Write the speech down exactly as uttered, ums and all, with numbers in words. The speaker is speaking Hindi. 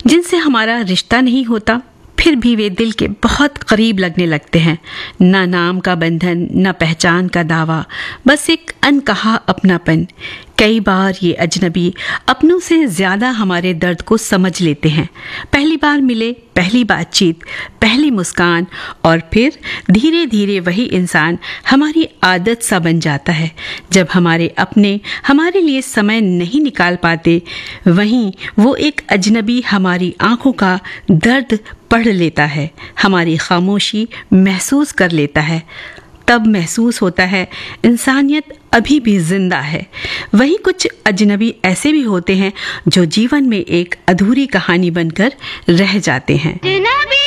जिनसे हमारा रिश्ता नहीं होता, फिर भी वे दिल के बहुत करीब लगने लगते हैं। ना नाम का बंधन, ना पहचान का दावा, बस एक अनकहा अपनापन। कई बार ये अजनबी अपनों से ज्यादा हमारे दर्द को समझ लेते हैं। पहली बार मिले, पहली बातचीत, पहली मुस्कान, और फिर धीरे धीरे वही इंसान हमारी आदत सा बन जाता है। जब हमारे अपने हमारे लिए समय नहीं निकाल पाते, वहीं वो एक अजनबी हमारी आंखों का दर्द पढ़ लेता है, हमारी खामोशी महसूस कर लेता है। तब महसूस होता है इंसानियत अभी भी जिंदा है। वहीं कुछ अजनबी ऐसे भी होते हैं जो जीवन में एक अधूरी कहानी बनकर रह जाते हैं।